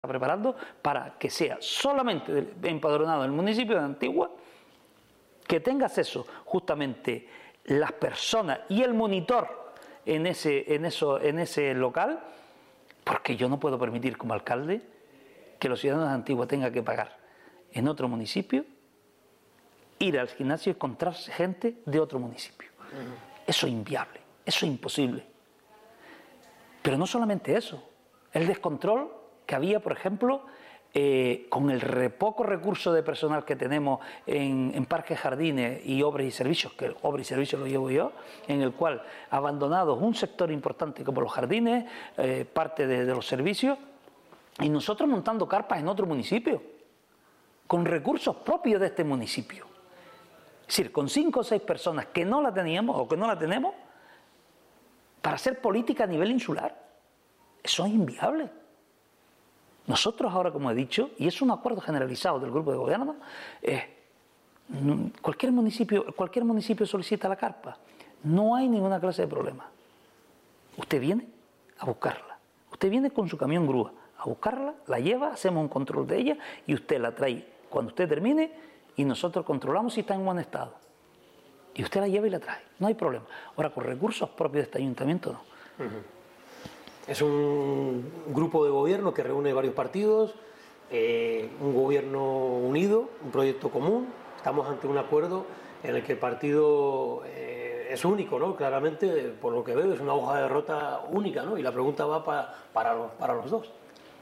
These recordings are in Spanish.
preparando para que sea solamente empadronado en el municipio de Antigua, que tenga acceso justamente las personas y el monitor en ese local, porque yo no puedo permitir como alcalde que los ciudadanos de Antigua tengan que pagar en otro municipio, ir al gimnasio y encontrarse gente de otro municipio. Eso es inviable, eso es imposible. Pero no solamente eso, el descontrol que había, por ejemplo, con el poco recurso de personal que tenemos en parques, jardines y obras y servicios, que obras y servicios lo llevo yo, en el cual abandonados un sector importante como los jardines, parte de los servicios, y nosotros montando carpas en otro municipio, con recursos propios de este municipio. Es decir, con 5 o 6 personas que no la teníamos o que no la tenemos, para hacer política a nivel insular. Eso es inviable. Nosotros ahora, como he dicho, y es un acuerdo generalizado del grupo de gobierno, cualquier municipio solicita la carpa. No hay ninguna clase de problema. Usted viene a buscarla. Usted viene con su camión grúa a buscarla, la lleva, hacemos un control de ella y usted la trae cuando usted termine y nosotros controlamos si está en buen estado. Y usted la lleva y la trae. No hay problema. Ahora, con recursos propios de este ayuntamiento, no. Es un grupo de gobierno que reúne varios partidos, un gobierno unido, un proyecto común. Estamos ante un acuerdo en el que el partido es único, ¿no? Claramente, por lo que veo, es una hoja de ruta única, ¿no? Y la pregunta va para los dos.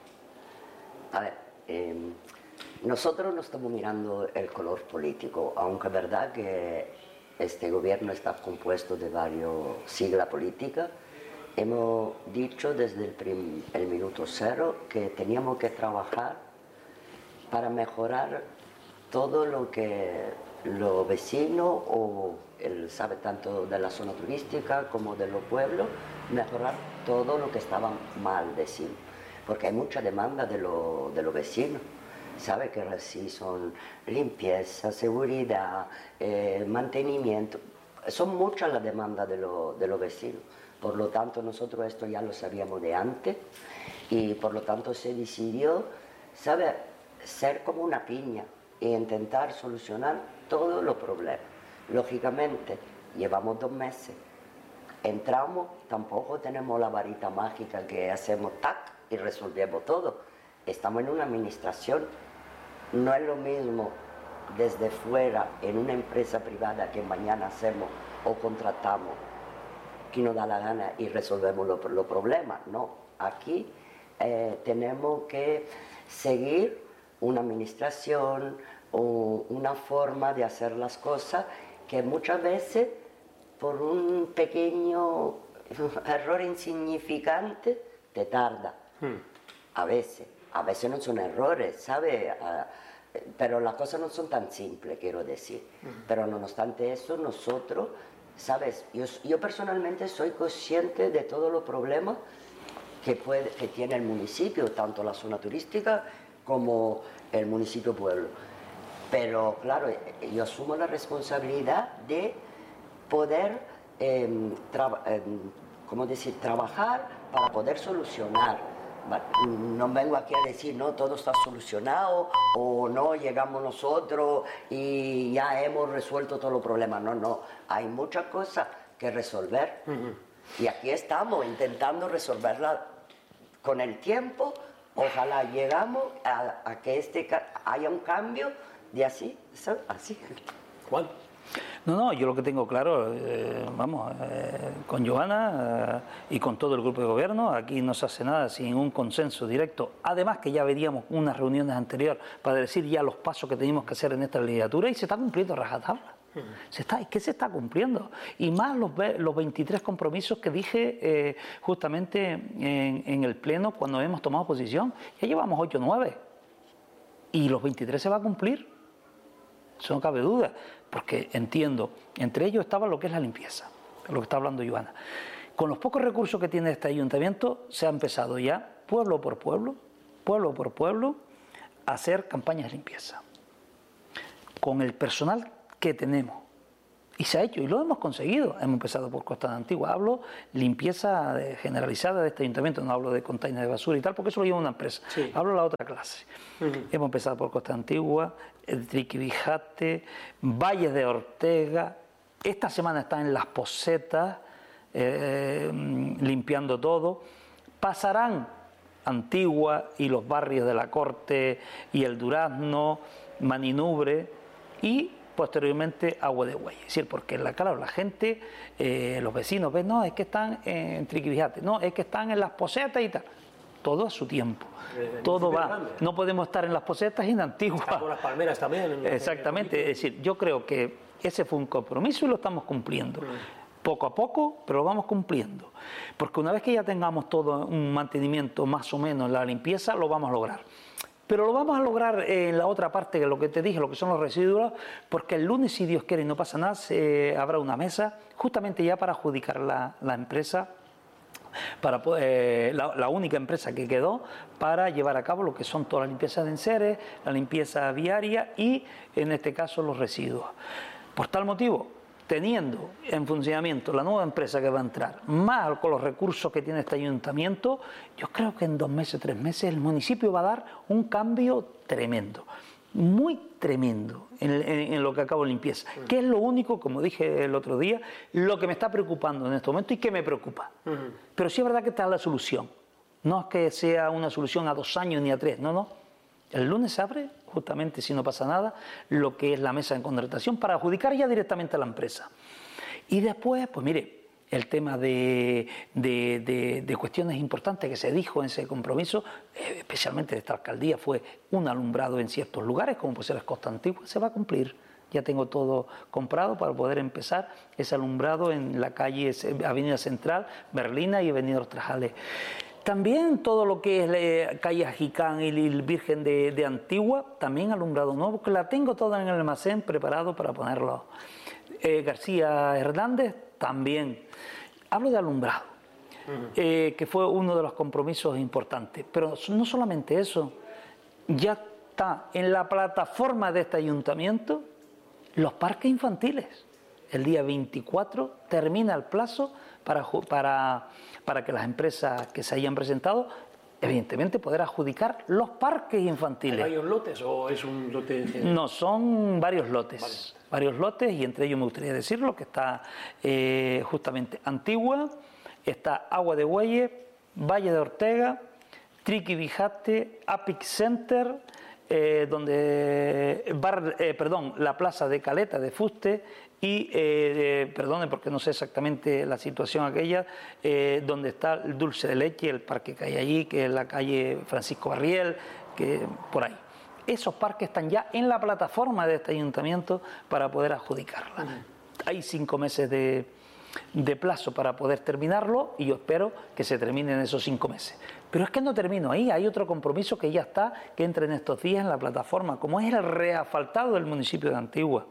A ver, nosotros no estamos mirando el color político, aunque es verdad que este gobierno está compuesto de varias siglas políticas. Hemos dicho desde el minuto cero que teníamos que trabajar para mejorar todo lo que los vecinos o sabe tanto de la zona turística como de los pueblos, mejorar todo lo que estaba mal, decir, porque hay mucha demanda de los vecinos. Sabe que sí son limpieza, seguridad, mantenimiento, son muchas las demandas de los vecinos. Por lo tanto, nosotros esto ya lo sabíamos de antes y por lo tanto se decidió, ¿sabe?, ser como una piña e intentar solucionar todos los problemas. Lógicamente, llevamos 2 meses, entramos, tampoco tenemos la varita mágica que hacemos tac y resolvemos todo. Estamos en una administración, no es lo mismo desde fuera en una empresa privada que mañana hacemos o contratamos que nos da la gana y resolvemos los problemas, no. Aquí tenemos que seguir una administración o una forma de hacer las cosas que muchas veces por un pequeño error insignificante te tarda. A veces no son errores, ¿sabe? Pero las cosas no son tan simples, quiero decir. Pero no obstante eso, nosotros, ¿sabes? Yo personalmente soy consciente de todos los problemas que tiene el municipio, tanto la zona turística como el municipio pueblo. Pero claro, yo asumo la responsabilidad de poder trabajar para poder solucionar. No vengo aquí a decir, no, todo está solucionado o no, llegamos nosotros y ya hemos resuelto todos los problemas. No, hay muchas cosas que resolver. Y aquí estamos intentando resolverlas con el tiempo. Ojalá llegamos a que haya un cambio de así, ¿sabes? Así. Juan. No, yo lo que tengo claro, con Joana y con todo el grupo de gobierno, aquí no se hace nada sin un consenso directo. Además que ya veríamos unas reuniones anteriores para decir ya los pasos que teníamos que hacer en esta legislatura y se está cumpliendo a rajatabla. Se está cumpliendo. Y más los 23 compromisos que dije justamente en el Pleno cuando hemos tomado posición. Ya llevamos 8 o 9. Y los 23 se va a cumplir. Eso no cabe duda, porque entiendo, entre ellos estaba lo que es la limpieza, lo que está hablando Joana. Con los pocos recursos que tiene este ayuntamiento, se ha empezado ya, pueblo por pueblo, a hacer campañas de limpieza. Con el personal que tenemos, Y se ha hecho, y lo hemos conseguido. Hemos empezado por Costa de Antigua. Hablo limpieza generalizada de este ayuntamiento, no hablo de containers de basura y tal, porque eso lo lleva una empresa. Sí. Hablo de la otra clase. Hemos empezado por Costa de Antigua, Triquivijate, Valles de Ortega. Esta semana están en Las Posetas, limpiando todo. Pasarán Antigua y los barrios de la Corte y el Durazno, Maninubre y posteriormente Agua de Güelle. Es decir, porque claro, la gente, los vecinos ven, no, es que están en Triquivijate, no, es que están en Las Posetas y tal. Todo a su tiempo. Todo va. Grande. No podemos estar en Las Posetas y en Antigua. Está con las palmeras también. Exactamente. Es decir, yo creo que ese fue un compromiso y lo estamos cumpliendo. Poco a poco, pero lo vamos cumpliendo. Porque una vez que ya tengamos todo un mantenimiento más o menos en la limpieza, lo vamos a lograr. Pero lo vamos a lograr en la otra parte, que lo que te dije, lo que son los residuos, porque el lunes, si Dios quiere y no pasa nada, habrá una mesa justamente ya para adjudicar la empresa, para la única empresa que quedó para llevar a cabo lo que son todas las limpiezas de enseres, la limpieza viaria y, en este caso, los residuos. Por tal motivo, teniendo en funcionamiento la nueva empresa que va a entrar, más con los recursos que tiene este ayuntamiento, yo creo que en 2 meses, 3 meses, el municipio va a dar un cambio tremendo, muy tremendo en lo que acabo de limpieza, que es lo único, como dije el otro día, lo que me está preocupando en este momento y que me preocupa. Pero sí es verdad que está la solución. No es que sea una solución a 2 años ni a 3, no. El lunes se abre, justamente si no pasa nada, lo que es la mesa de contratación para adjudicar ya directamente a la empresa. Y después, pues mire, el tema de cuestiones importantes que se dijo en ese compromiso, especialmente de esta alcaldía, fue un alumbrado en ciertos lugares, como puede ser la Costa Antigua, se va a cumplir. Ya tengo todo comprado para poder empezar ese alumbrado en la calle Avenida Central, Merlina y Avenida Los Trajales. También todo lo que es calle Ajicán y el Virgen de Antigua, también alumbrado nuevo, que la tengo toda en el almacén preparado para ponerlo. García Hernández también. Hablo de alumbrado, que fue uno de los compromisos importantes. Pero no solamente eso, ya está en la plataforma de este ayuntamiento los parques infantiles. El día 24 termina el plazo para que las empresas que se hayan presentado, evidentemente, poder adjudicar los parques infantiles. ¿Hay varios lotes o es un lote en general? No, son varios lotes. Vale. Varios lotes, y entre ellos me gustaría decirlo, que está justamente Antigua, está Agua de Güelle, Valle de Ortega, Triquivijate, Apic Center, la plaza de Caleta de Fuste y, perdone porque no sé exactamente la situación aquella, donde está el dulce de leche, el parque que hay allí, que es la calle Francisco Barriel, que por ahí. Esos parques están ya en la plataforma de este ayuntamiento para poder adjudicarla. Hay 5 meses de plazo para poder terminarlo y yo espero que se termine en esos 5 meses. Pero es que no termino ahí, hay otro compromiso que ya está, que entra en estos días en la plataforma, como es el reasfaltado del municipio de Antigua,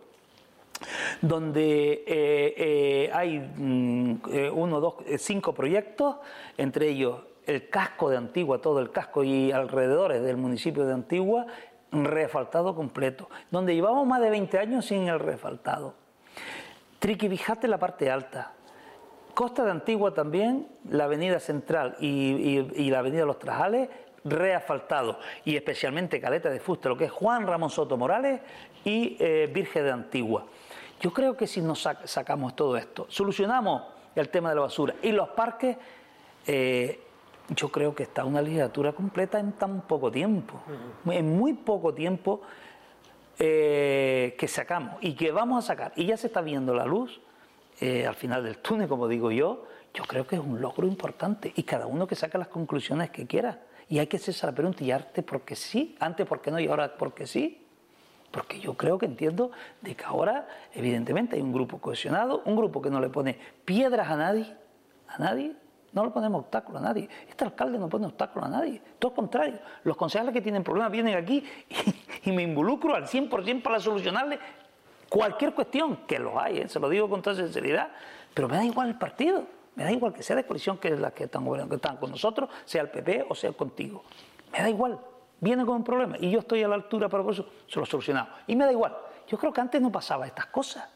donde hay 5 proyectos, entre ellos el casco de Antigua, todo el casco y alrededores del municipio de Antigua, reasfaltado completo, donde llevamos más de 20 años sin el reasfaltado. Triquivijate, la parte alta. Costa de Antigua también, la avenida Central y la avenida Los Trajales, reasfaltado. Y especialmente Caleta de Fuste, lo que es Juan Ramón Soto Morales y Virgen de Antigua. Yo creo que si nos sacamos todo esto, solucionamos el tema de la basura y los parques, yo creo que está una legislatura completa en tan poco tiempo. En muy poco tiempo que sacamos y que vamos a sacar. Y ya se está viendo la luz al final del túnel, como digo yo creo que es un logro importante y cada uno que saque las conclusiones que quiera. Y hay que hacerse la pregunta, y antes porque sí, antes porque no y ahora porque sí. Porque yo creo que entiendo de que ahora, evidentemente, hay un grupo cohesionado, un grupo que no le pone piedras a nadie, no le ponemos obstáculos a nadie. Este alcalde no pone obstáculos a nadie, todo lo contrario. Los concejales que tienen problemas vienen aquí y me involucro al 100% para solucionarle cualquier cuestión, que los hay, se lo digo con toda sinceridad, pero me da igual el partido, me da igual que sea de coalición, que es la que están gobernando, que están con nosotros, sea el PP o sea contigo, me da igual. Viene con un problema y yo estoy a la altura para eso, se lo he solucionado. Y me da igual. Yo creo que antes no pasaba estas cosas.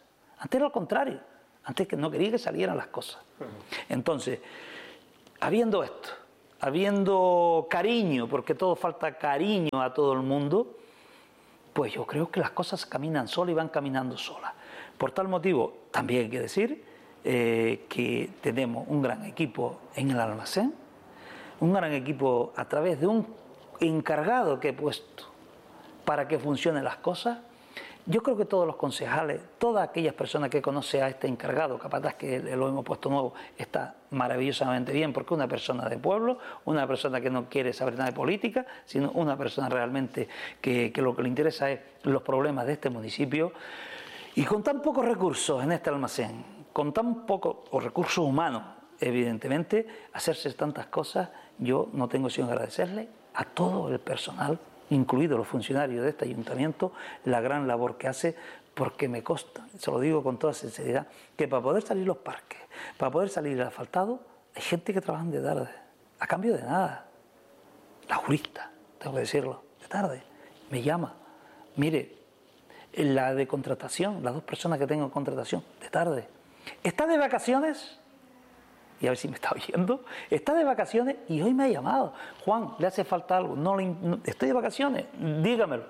Antes era al contrario. Antes que no quería que salieran las cosas. Entonces, habiendo esto, habiendo cariño, porque todo falta cariño a todo el mundo, pues yo creo que las cosas caminan solas y van caminando solas. Por tal motivo, también hay que decir que tenemos un gran equipo en el almacén, un gran equipo a través de un encargado que he puesto para que funcionen las cosas. Yo creo que todos los concejales, todas aquellas personas que conocen a este encargado, capataz que lo hemos puesto nuevo, está maravillosamente bien, porque es una persona de pueblo, una persona que no quiere saber nada de política, sino una persona realmente que lo que le interesa es los problemas de este municipio. Y con tan pocos recursos en este almacén, con tan pocos recursos humanos, evidentemente, hacerse tantas cosas, yo no tengo sino agradecerle a todo el personal, incluidos los funcionarios de este ayuntamiento, la gran labor que hace, porque me consta, se lo digo con toda sinceridad, que para poder salir los parques, para poder salir el asfaltado, hay gente que trabaja de tarde, a cambio de nada. La jurista, tengo que decirlo, de tarde, me llama, mire, la de contratación, las 2 personas que tengo en contratación, de tarde, ¿está de vacaciones? Y a ver si me está oyendo, está de vacaciones y hoy me ha llamado. Juan, ¿le hace falta algo? No, estoy de vacaciones, dígamelo.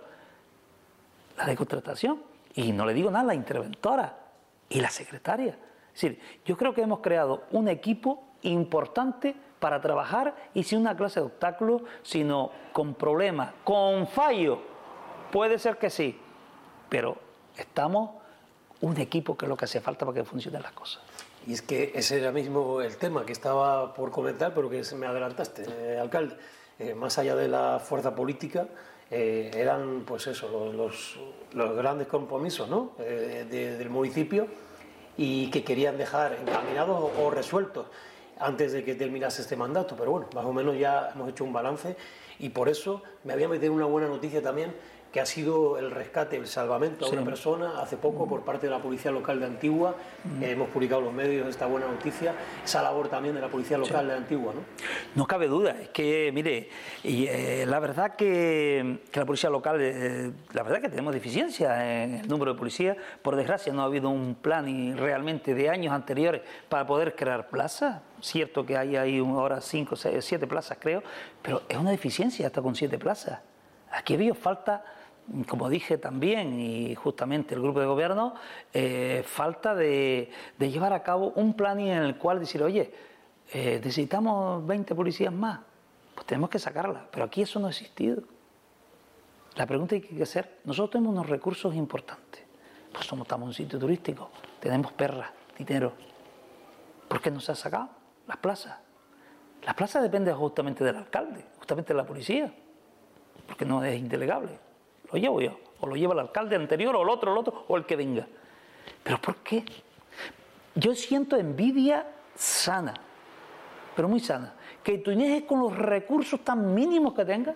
La de contratación, y no le digo nada, la interventora y la secretaria. Es decir, yo creo que hemos creado un equipo importante para trabajar y sin una clase de obstáculos, sino con problemas, con fallo. Puede ser que sí, pero estamos un equipo que es lo que hace falta para que funcionen las cosas. Y es que ese era mismo el tema que estaba por comentar, pero que me adelantaste, alcalde. Más allá de la fuerza política, eran pues eso, los grandes compromisos, ¿no? Del municipio, y que querían dejar encaminados o resueltos antes de que terminase este mandato. Pero bueno, más o menos ya hemos hecho un balance, y por eso me había metido una buena noticia también, que ha sido el rescate, el salvamento a una persona hace poco por parte de la Policía Local de Antigua. Hemos publicado en los medios esta buena noticia, esa labor también de la Policía Local de Antigua, ¿no? No cabe duda, es que, mire, la verdad que la Policía Local, la verdad que tenemos deficiencia en el número de policías. Por desgracia no ha habido un plan y realmente de años anteriores para poder crear plazas. Cierto que hay ahí ahora 5, 6, 7 plazas creo, pero es una deficiencia hasta con 7 plazas. Aquí había falta, como dije también, y justamente el grupo de gobierno, falta de llevar a cabo un plan en el cual decir, oye, necesitamos 20 policías más, pues tenemos que sacarla, pero aquí eso no ha existido. La pregunta que hay que hacer, nosotros tenemos unos recursos importantes, pues estamos en un sitio turístico, tenemos perras, dinero, ¿por qué no se ha sacado las plazas? Las plazas dependen justamente del alcalde, justamente de la policía, porque no es indelegable. Lo llevo yo, o lo lleva el alcalde anterior, o el otro, o el que venga. ¿Pero por qué? Yo siento envidia sana, pero muy sana, que Tuñez, con los recursos tan mínimos que tenga,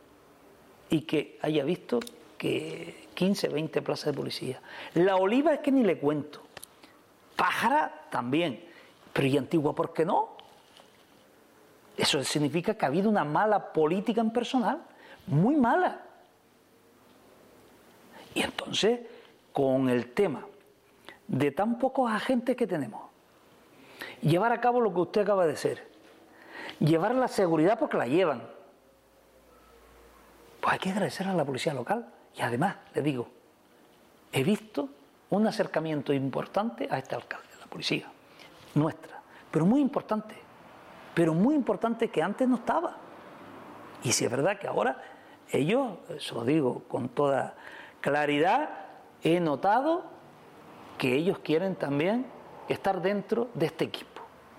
y que haya visto que 15, 20 plazas de policía. La Oliva es que ni le cuento. Pájara también. Pero ¿y Antigua por qué no? Eso significa que ha habido una mala política en personal, muy mala. Y entonces, con el tema de tan pocos agentes que tenemos, llevar a cabo lo que usted acaba de decir, llevar la seguridad porque la llevan, pues hay que agradecer a la policía local. Y además, le digo, he visto un acercamiento importante a este alcalde, la policía nuestra, pero muy importante que antes no estaba. Y si es verdad que ahora ellos, se lo digo con toda claridad, he notado que ellos quieren también estar dentro de este equipo.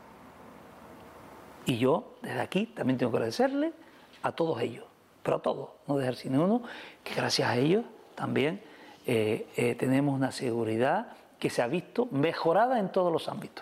Y yo, desde aquí, también tengo que agradecerle a todos ellos, pero a todos, no dejar sin uno, que gracias a ellos también tenemos una seguridad que se ha visto mejorada en todos los ámbitos.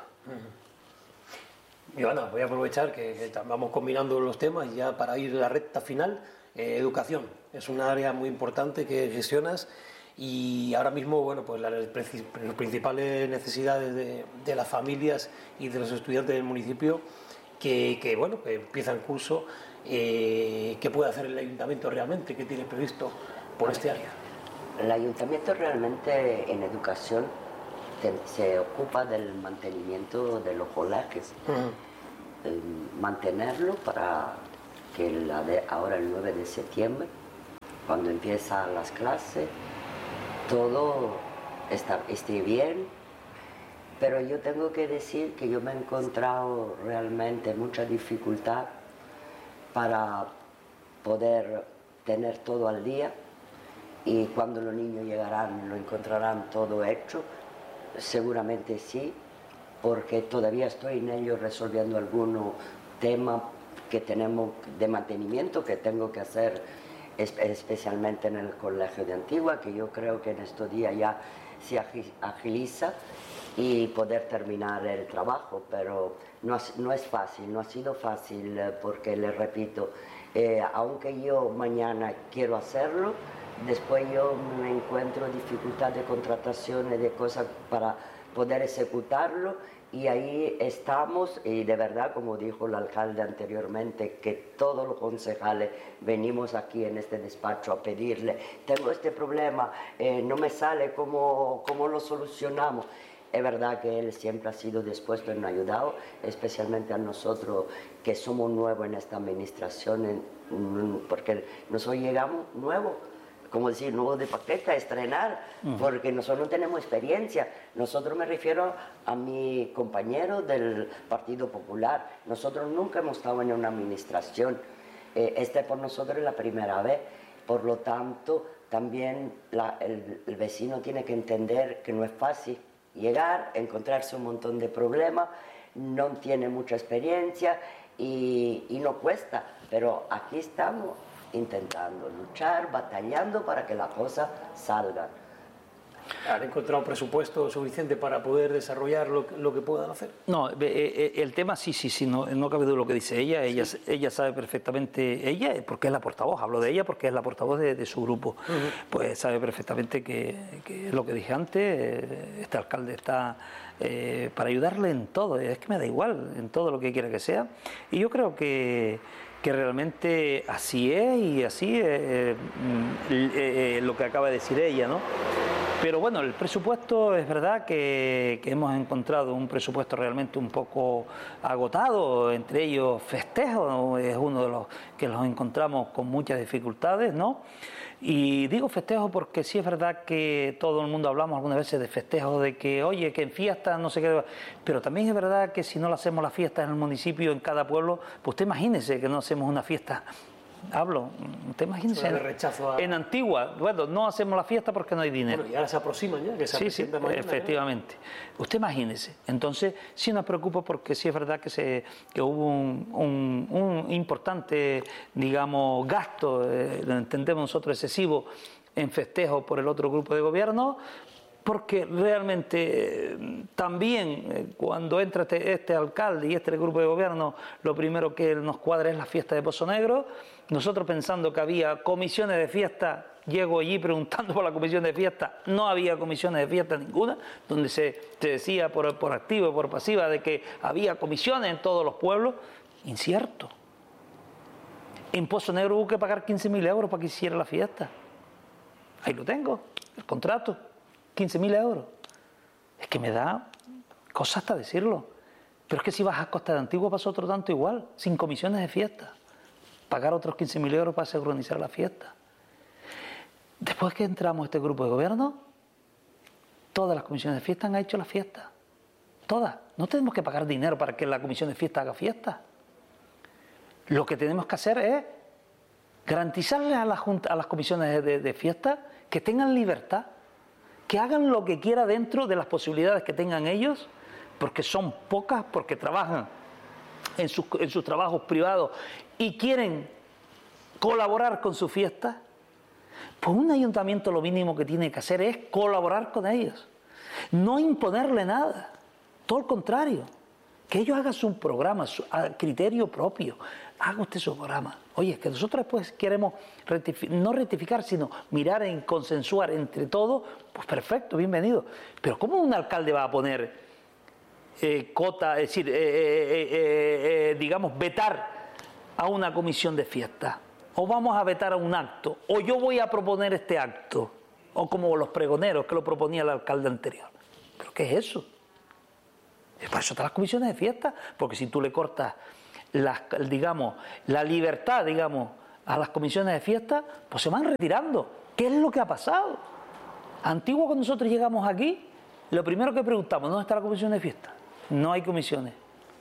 Ivana, voy a aprovechar que vamos combinando los temas ya para ir a la recta final. Educación es un área muy importante que gestionas, y ahora mismo, bueno, pues las principales necesidades de las familias y de los estudiantes del municipio que bueno, que empiezan curso, ¿qué puede hacer el ayuntamiento realmente? ¿Qué tiene previsto por este área? El ayuntamiento realmente en educación se ocupa del mantenimiento de los colegios. Mantenerlo para que ahora el 9 de septiembre, cuando empiezan las clases, todo esté bien. Pero yo tengo que decir que yo me he encontrado realmente mucha dificultad para poder tener todo al día, y cuando los niños llegarán lo encontrarán todo hecho. Seguramente sí, porque todavía estoy en ello resolviendo algunos temas que tenemos de mantenimiento que tengo que hacer, especialmente en el colegio de Antigua, que yo creo que en estos días ya se agiliza y poder terminar el trabajo, pero no es fácil, no ha sido fácil, porque les repito, aunque yo mañana quiero hacerlo, después yo me encuentro dificultad de contrataciones, de cosas para poder ejecutarlo, y ahí estamos. Y de verdad, como dijo el alcalde anteriormente, que todos los concejales venimos aquí en este despacho a pedirle: tengo este problema, no me sale, ¿cómo lo solucionamos? Es verdad que él siempre ha sido dispuesto y nos ha ayudado, especialmente a nosotros que somos nuevos en esta administración, porque nosotros llegamos nuevos, como decir, nuevos de paquete, a estrenar, porque nosotros no tenemos experiencia. Nosotros, me refiero a mi compañero del Partido Popular, nosotros nunca hemos estado en una administración, por nosotros es la primera vez. Por lo tanto, también el vecino tiene que entender que no es fácil llegar, encontrarse un montón de problemas, no tiene mucha experiencia y no cuesta, pero aquí estamos intentando luchar, batallando para que las cosas salgan. ¿Han encontrado presupuesto suficiente para poder desarrollar lo que puedan hacer? No, el tema sí, no cabe duda lo que dice ella. Ella sabe perfectamente, porque es la portavoz, hablo de ella porque es la portavoz de su grupo, pues sabe perfectamente que lo que dije antes, este alcalde está para ayudarle en todo, es que me da igual, en todo lo que quiera que sea, y yo creo que realmente así es, y así es lo que acaba de decir ella, ¿no? Pero bueno, el presupuesto, es verdad que hemos encontrado un presupuesto realmente un poco agotado, entre ellos festejos, ¿no? Es uno de los que los encontramos con muchas dificultades, ¿no? Y digo festejos porque sí es verdad que todo el mundo hablamos algunas veces de festejos, de que, oye, que en fiestas no sé qué, pero también es verdad que si no lo hacemos las fiestas en el municipio, en cada pueblo, pues usted imagínese que no hacemos una fiesta. Usted imagínese en Antigua, bueno, no hacemos la fiesta porque no hay dinero. Bueno, y ahora se aproximan ya, que se presenta mañana. Efectivamente. Usted imagínese. Entonces, sí nos preocupa porque sí es verdad que hubo un importante, digamos, gasto, lo entendemos nosotros excesivo, en festejos por el otro grupo de gobierno, porque realmente también cuando entra este alcalde y este grupo de gobierno, lo primero que nos cuadra es la fiesta de Pozo Negro. Nosotros pensando que había comisiones de fiesta, llego allí preguntando por la comisión de fiesta, no había comisiones de fiesta ninguna, donde se decía por activa y por pasiva de que había comisiones en todos los pueblos. Incierto. En Pozo Negro hubo que pagar 15.000 euros para que hiciera la fiesta. Ahí lo tengo, el contrato. 15.000 euros. Es que me da cosa hasta decirlo. Pero es que si vas a Costa de Antigua pasa otro tanto igual, sin comisiones de fiesta. Pagar otros 15.000 euros para sincronizar la fiesta. Después que entramos a este grupo de gobierno, todas las comisiones de fiesta han hecho la fiesta. Todas. No tenemos que pagar dinero para que la comisión de fiesta haga fiesta. Lo que tenemos que hacer es garantizarles a las comisiones de fiesta que tengan libertad, que hagan lo que quiera dentro de las posibilidades que tengan ellos, porque son pocas, porque trabajan en sus trabajos privados y quieren colaborar con su fiesta. Pues un ayuntamiento lo mínimo que tiene que hacer es colaborar con ellos, no imponerle nada, todo lo contrario, que ellos hagan su programa a criterio propio. Haga usted su programa. Oye, que nosotros después queremos no rectificar, sino mirar en consensuar entre todos, pues perfecto, bienvenido. Pero ¿cómo un alcalde va a poner cota, es decir, digamos, vetar a una comisión de fiesta? O vamos a vetar a un acto, o yo voy a proponer este acto, o como los pregoneros que lo proponía el alcalde anterior. ¿Pero qué es eso? Y para eso están las comisiones de fiesta, porque si tú le cortas digamos, la libertad, digamos, a las comisiones de fiesta, pues se van retirando. ¿Qué es lo que ha pasado? Antiguo, cuando nosotros llegamos aquí, lo primero que preguntamos, ¿dónde está la comisión de fiesta? No hay comisiones.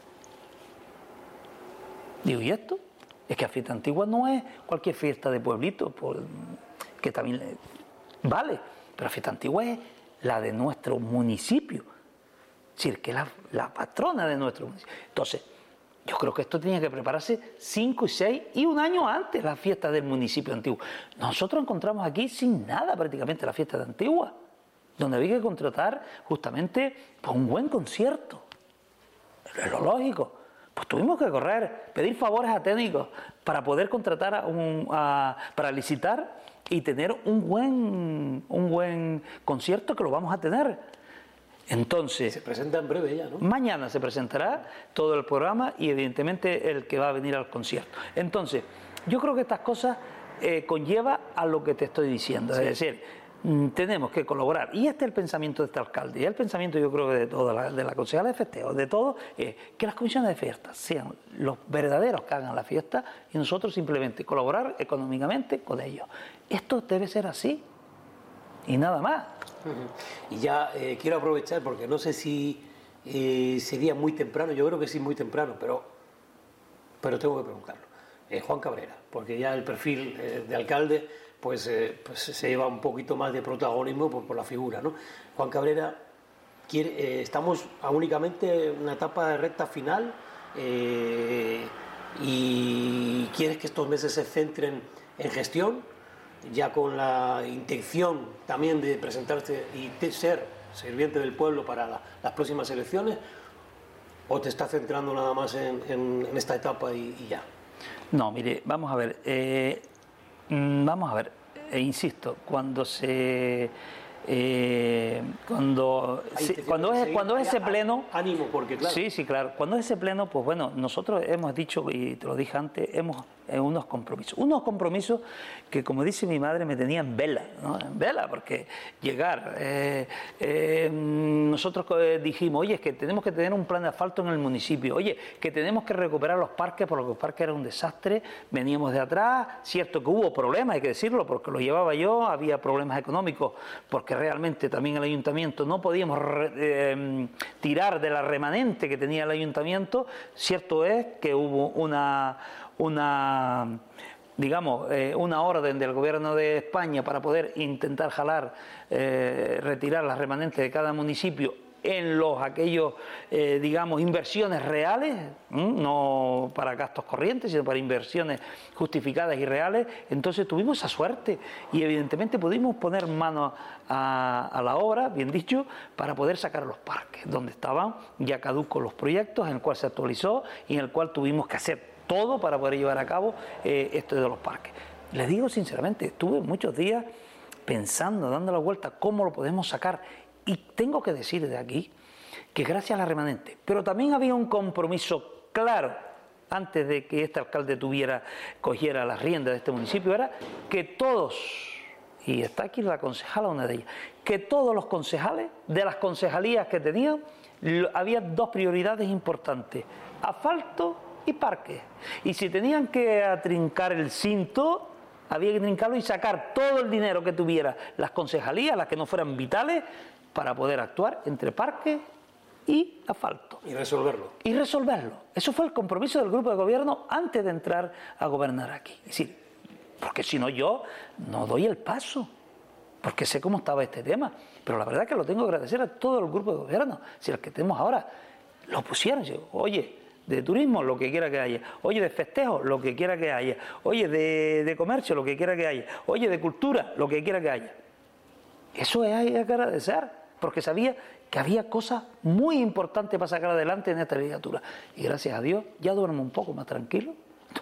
Digo, ¿y esto? Es que la fiesta antigua no es cualquier fiesta de pueblito, que también vale, pero la fiesta antigua es la de nuestro municipio. Es decir, que es la patrona de nuestro municipio. Entonces, yo creo que esto tenía que prepararse 5, 6 y un año antes, la fiesta del municipio antiguo. Nosotros encontramos aquí sin nada prácticamente la fiesta de Antigua, donde había que contratar justamente pues, un buen concierto. Es lo lógico. Pues tuvimos que correr, pedir favores a técnicos para poder contratar para licitar y tener un buen concierto, que lo vamos a tener. Entonces, se presenta en breve ya, ¿no? Mañana se presentará todo el programa y evidentemente el que va a venir al concierto. Entonces, yo creo que estas cosas conlleva a lo que te estoy diciendo. Sí. Es decir, tenemos que colaborar. Y este es el pensamiento de este alcalde. Y el pensamiento, yo creo, que de toda de la concejala de festejo, de todo, que las comisiones de fiesta sean los verdaderos que hagan la fiesta y nosotros simplemente colaborar económicamente con ellos. Esto debe ser así. Y nada más. Y ya quiero aprovechar, porque no sé si sería muy temprano, yo creo que sí muy temprano, pero tengo que preguntarlo. Juan Cabrera, porque ya el perfil de alcalde pues se lleva un poquito más de protagonismo por la figura, ¿no? Juan Cabrera, estamos únicamente en una etapa de recta final y quieres que estos meses se centren en gestión, ya con la intención también de presentarse y ser sirviente del pueblo para las próximas elecciones, o te estás centrando nada más en esta etapa y ya. No, mire, vamos a ver, insisto, cuando es ese pleno, ánimo, porque claro. Sí, claro, cuando es ese pleno, pues bueno, nosotros hemos dicho, y te lo dije antes, hemos unos compromisos que, como dice mi madre, me tenía en vela, ¿no? En vela, porque llegar, nosotros dijimos, oye, es que tenemos que tener un plan de asfalto en el municipio, oye, que tenemos que recuperar los parques, porque los parques eran un desastre, veníamos de atrás, cierto que hubo problemas, hay que decirlo, porque lo llevaba yo, había problemas económicos, porque realmente también el ayuntamiento no podíamos tirar de la remanente que tenía el ayuntamiento. Cierto es que hubo una orden del gobierno de España para poder intentar retirar las remanentes de cada municipio en aquellos inversiones reales, no para gastos corrientes, sino para inversiones justificadas y reales. Entonces tuvimos esa suerte y evidentemente pudimos poner mano a la obra, bien dicho, para poder sacar los parques, donde estaban ya caducos los proyectos, en el cual se actualizó y en el cual tuvimos que hacer todo para poder llevar a cabo esto de los parques. Les digo sinceramente, estuve muchos días pensando, dando la vuelta, cómo lo podemos sacar. Y tengo que decir de aquí que gracias a la remanente, pero también había un compromiso claro antes de que este alcalde cogiera las riendas de este municipio, era que todos, y está aquí la concejala, una de ellas, que todos los concejales de las concejalías que tenían, había dos prioridades importantes: asfalto y parques. Y si tenían que atrincar el cinto, había que trincarlo y sacar todo el dinero que tuviera las concejalías, las que no fueran vitales, para poder actuar entre parques y asfalto. Y resolverlo. Eso fue el compromiso del grupo de gobierno antes de entrar a gobernar aquí. Es decir, porque si no, yo no doy el paso, porque sé cómo estaba este tema. Pero la verdad es que lo tengo que agradecer a todo el grupo de gobierno. Si el que tenemos ahora lo pusieron, yo, oye, de turismo, lo que quiera que haya, oye, de festejo, lo que quiera que haya, oye, de comercio, lo que quiera que haya, oye, de cultura, lo que quiera que haya. Eso hay que agradecer, porque sabía que había cosas muy importantes para sacar adelante en esta legislatura. Y gracias a Dios ya duermo un poco más tranquilo,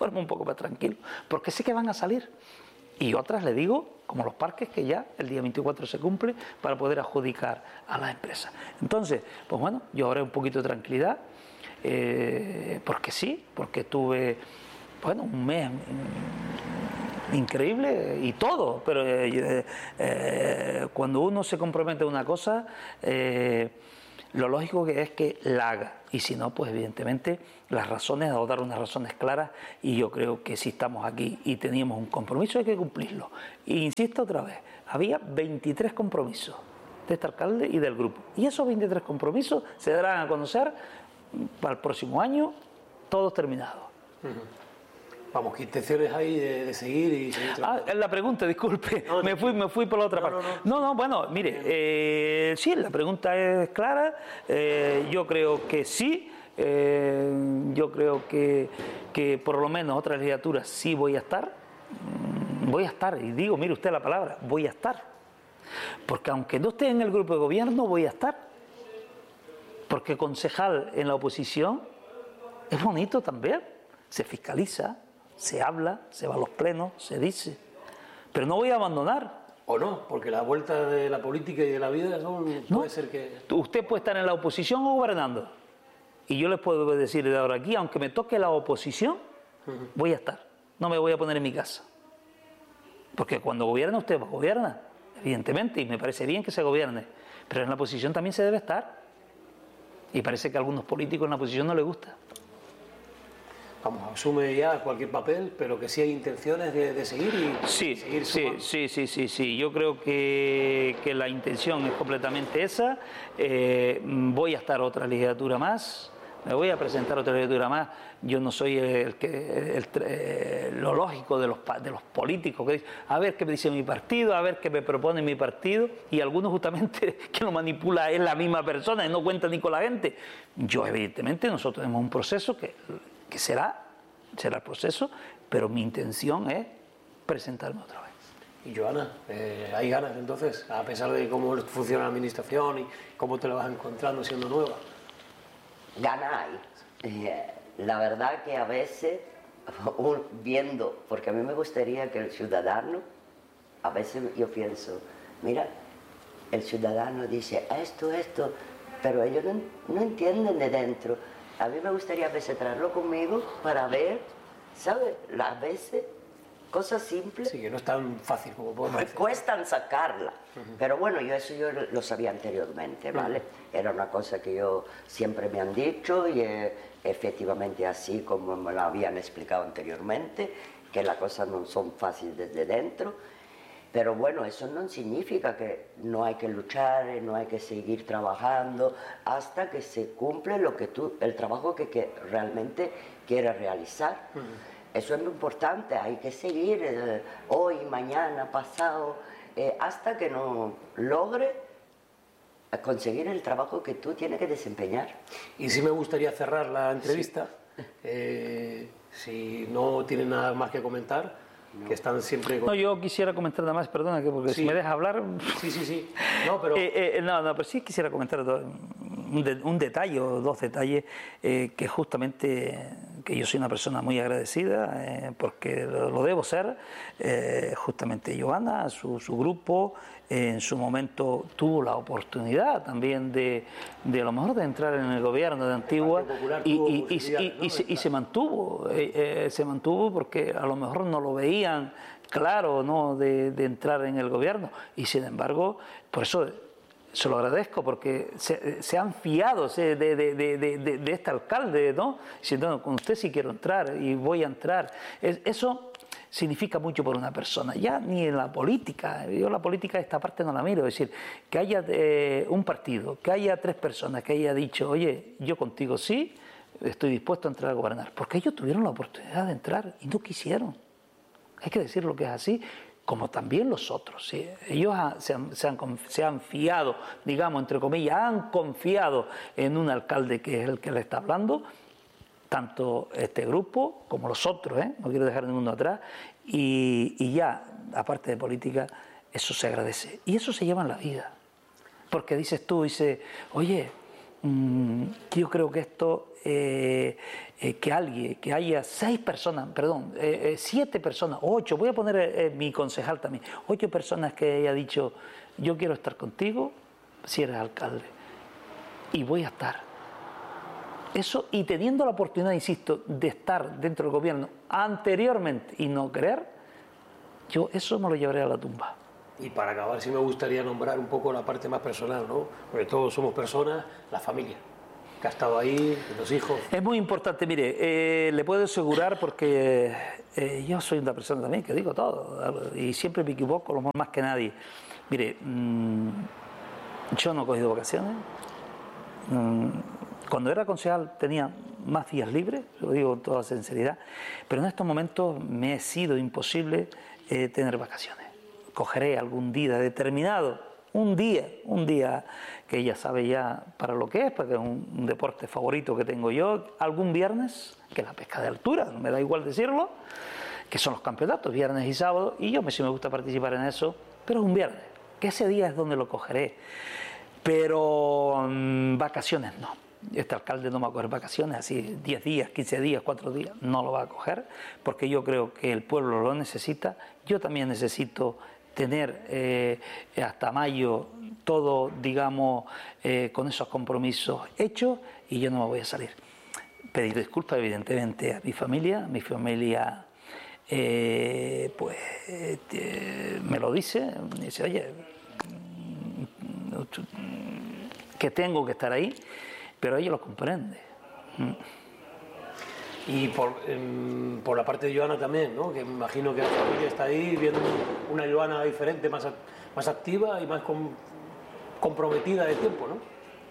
porque sé que van a salir. Y otras, le digo, como los parques, que ya el día 24 se cumple para poder adjudicar a las empresas. Entonces, pues bueno, yo ahora un poquito de tranquilidad, porque tuve, un mes increíble y todo, pero cuando uno se compromete a una cosa, lo lógico que es que la haga, y si no, pues evidentemente las razones, o dar unas razones claras, y yo creo que si estamos aquí y teníamos un compromiso hay que cumplirlo. E insisto otra vez, había 23 compromisos de este alcalde y del grupo, y esos 23 compromisos se darán a conocer para el próximo año, todos terminados. Vamos, ¿qué intenciones hay de seguir y seguir trabajando? La pregunta, disculpe, no, me fui por la otra parte. No, bueno, mire, sí, la pregunta es clara, yo creo que sí, yo creo que por lo menos otra legislatura sí voy a estar, y digo, mire usted la palabra, voy a estar, porque aunque no esté en el grupo de gobierno, voy a estar, porque concejal en la oposición es bonito también, se fiscaliza, se habla, se va a los plenos, se dice. Pero no voy a abandonar. O no, porque la vuelta de la política y de la vida puede ser que... Usted puede estar en la oposición o gobernando. Y yo les puedo decir de ahora aquí, aunque me toque la oposición, voy a estar. No me voy a poner en mi casa. Porque cuando gobierna usted, gobierna, evidentemente, y me parece bien que se gobierne. Pero en la oposición también se debe estar. Y parece que a algunos políticos en la oposición no les gusta. Vamos, asume ya cualquier papel, pero que sí hay intenciones de seguir y seguir sumando. Sí. Yo creo que la intención es completamente esa. Voy a estar otra legislatura más. Me voy a presentar otra legislatura más. Yo no soy lo lógico de los políticos que dicen, a ver qué me dice mi partido, a ver qué me propone mi partido, y algunos justamente que lo manipula es la misma persona y no cuenta ni con la gente. Yo, evidentemente, nosotros tenemos un proceso que será el proceso, pero mi intención es presentarme otra vez. Y Joana, ¿hay ganas entonces, a pesar de cómo funciona la administración y cómo te la vas encontrando siendo nueva? Ganas hay. La verdad que a veces, viendo, porque a mí me gustaría que el ciudadano, a veces yo pienso, mira, el ciudadano dice esto, pero ellos no entienden de dentro. A mí me gustaría a veces traerlo conmigo para ver, ¿sabes? A veces cosas simples. Sí, que no es tan fácil como podemos decir. Cuestan sacarla. Pero bueno, eso yo lo sabía anteriormente, ¿vale? Era una cosa que yo siempre me han dicho y efectivamente así como me lo habían explicado anteriormente, que las cosas no son fáciles desde dentro. Pero bueno, eso no significa que no hay que luchar, no hay que seguir trabajando hasta que se cumple el trabajo que realmente quieres realizar. Eso es muy importante, hay que seguir hoy, mañana, pasado, hasta que no logre conseguir el trabajo que tú tienes que desempeñar. Y sí me gustaría cerrar la entrevista, si no tienen nada más que comentar. No. Que están siempre... No, yo quisiera comentar nada más, perdona, porque si me dejas hablar... Sí. No, pero... pero sí quisiera comentar un detalle o dos detalles que justamente, que yo soy una persona muy agradecida, porque lo debo ser, justamente Joana, su grupo, en su momento tuvo la oportunidad también de a lo mejor de entrar en el gobierno de Antigua y se mantuvo porque a lo mejor no lo veían claro, ¿no? de entrar en el gobierno, y sin embargo, por eso se lo agradezco, porque se han fiado de este alcalde, ¿no? Diciendo, con usted sí quiero entrar y voy a entrar. Eso significa mucho por una persona, ya ni en la política, yo la política esta parte no la miro, es decir, que haya un partido, que haya 3 personas que haya dicho, oye, yo contigo sí, estoy dispuesto a entrar a gobernar, porque ellos tuvieron la oportunidad de entrar y no quisieron, hay que decir lo que es así, como también los otros, ¿sí? Ellos se han fiado, digamos, entre comillas, han confiado en un alcalde que es el que le está hablando, tanto este grupo como los otros, no quiero dejar ninguno atrás, y ya, aparte de política, eso se agradece. Y eso se lleva en la vida. Porque oye, yo creo que esto, que haya 7 personas, 8, voy a poner mi concejal también, 8 personas que haya dicho, yo quiero estar contigo si eres alcalde, y voy a estar. Eso, y teniendo la oportunidad, insisto, de estar dentro del gobierno anteriormente y no querer, yo eso me lo llevaré a la tumba. Y para acabar, sí me gustaría nombrar un poco la parte más personal, ¿no? Porque todos somos personas, la familia, que ha estado ahí, los hijos. Es muy importante, mire, le puedo asegurar porque yo soy una persona también que digo todo y siempre me equivoco lo más que nadie. Mire, yo no he cogido vacaciones. Cuando era concejal tenía más días libres, lo digo con toda sinceridad, pero en estos momentos me ha sido imposible tener vacaciones. Cogeré algún día determinado, un día que ella sabe ya para lo que es, porque es un deporte favorito que tengo yo, algún viernes, que es la pesca de altura, no me da igual decirlo, que son los campeonatos, viernes y sábado, y yo sí me gusta participar en eso, pero es un viernes, que ese día es donde lo cogeré. Pero vacaciones no. Este alcalde no va a coger vacaciones, así 10 días, 15 días, 4 días, no lo va a coger, porque yo creo que el pueblo lo necesita. Yo también necesito tener hasta mayo todo, digamos, con esos compromisos hechos, y yo no me voy a salir. Pedir disculpas, evidentemente, a mi familia pues me lo dice, oye, que tengo que estar ahí, pero ella lo comprende. Y por la parte de Joana también, ¿no? Que me imagino que la familia está ahí viendo una Joana diferente, más activa y más comprometida de tiempo, ¿no?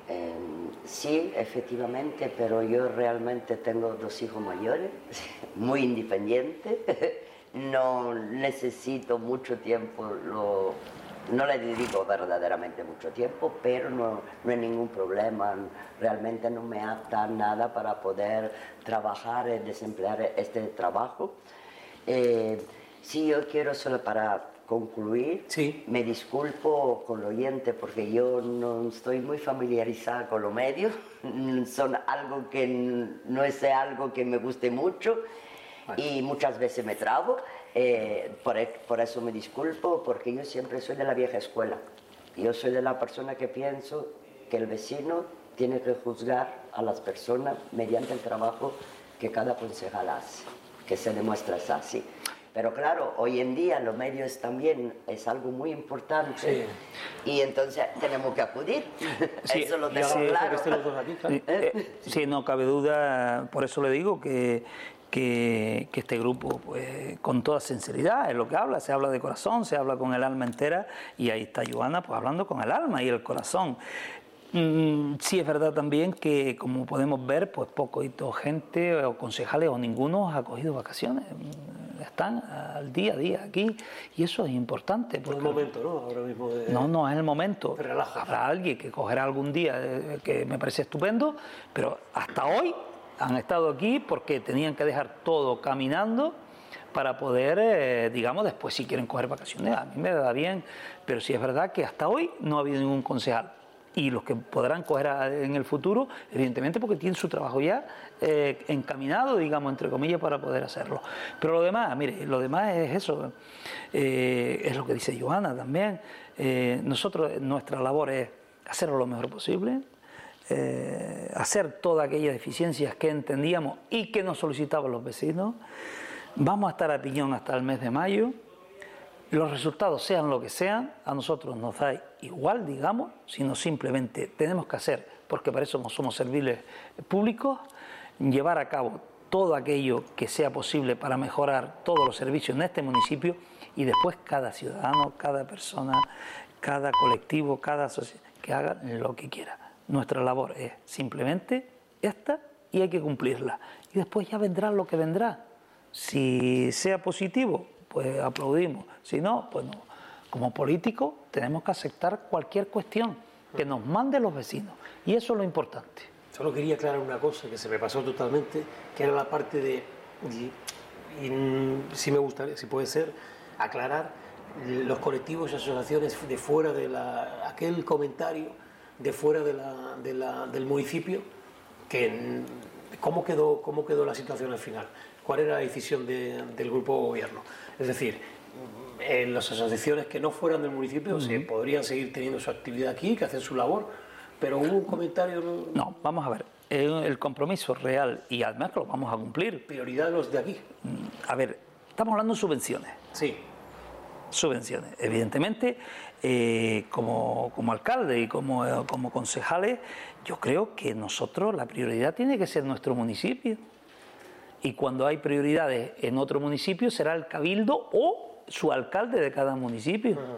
Sí, efectivamente, pero yo realmente tengo 2 hijos mayores, muy independientes, no necesito mucho tiempo, no le dedico verdaderamente mucho tiempo, pero no hay ningún problema, realmente no me ata nada para poder trabajar y desemplear este trabajo. Sí, yo quiero solo para concluir, sí. Me disculpo con el oyente porque yo no estoy muy familiarizada con los medios, son algo que no es algo que me guste mucho. Y muchas veces me trabo, por eso me disculpo, porque yo siempre soy de la vieja escuela. Yo soy de la persona que pienso que el vecino tiene que juzgar a las personas mediante el trabajo que cada concejal hace, que se demuestra así. Pero claro, hoy en día los medios también es algo muy importante, sí. Y entonces tenemos que acudir, sí, eso lo tengo claro. Sí, no cabe duda, por eso le digo que este grupo, pues, con toda sinceridad, es lo que habla, se habla de corazón, se habla con el alma entera, y ahí está Joana, pues, hablando con el alma y el corazón. Sí es verdad también que, como podemos ver, pues poco gente o concejales o ninguno ha cogido vacaciones, están al día a día aquí, y eso es importante. No es el momento, ¿no? Ahora mismo no es el momento. Relaja. Habrá alguien que cogerá algún día, que me parece estupendo, pero hasta hoy han estado aquí porque tenían que dejar todo caminando para poder, digamos, después si quieren coger vacaciones, a mí me da bien, pero sí es verdad que hasta hoy no ha habido ningún concejal. Y los que podrán coger en el futuro, evidentemente porque tienen su trabajo ya encaminado, digamos, entre comillas, para poder hacerlo. Pero lo demás, mire, lo demás es eso, es lo que dice Joana también. Nosotros, nuestra labor es hacerlo lo mejor posible, hacer todas aquellas deficiencias que entendíamos y que nos solicitaban los vecinos. Vamos a estar a piñón hasta el mes de mayo. Los resultados sean lo que sean, a nosotros nos da igual, digamos, sino simplemente tenemos que hacer, porque para eso no somos serviles públicos, llevar a cabo todo aquello que sea posible para mejorar todos los servicios en este municipio, y después cada ciudadano, cada persona, cada colectivo, cada sociedad, que haga lo que quiera. Nuestra labor es simplemente esta y hay que cumplirla. Y después ya vendrá lo que vendrá. Si sea positivo, pues aplaudimos. Si no, pues no. Como políticos tenemos que aceptar cualquier cuestión que nos manden los vecinos. Y eso es lo importante. Solo quería aclarar una cosa que se me pasó totalmente, que era la parte de... Y si me gustaría, si puede ser, aclarar los colectivos y asociaciones de fuera de aquel comentario de fuera del municipio, que ¿cómo quedó la situación al final? ¿Cuál era la decisión del grupo de gobierno? Es decir, las asociaciones que no fueran del municipio se podrían seguir teniendo su actividad aquí, que hacen su labor, pero hubo un comentario... No, vamos a ver, el compromiso real, y además que lo vamos a cumplir. Prioridad los de aquí. A ver, estamos hablando de subvenciones. Sí. subvenciones. Evidentemente, como alcalde y como concejales, yo creo que nosotros la prioridad tiene que ser nuestro municipio. Y cuando hay prioridades en otro municipio será el cabildo o su alcalde de cada municipio.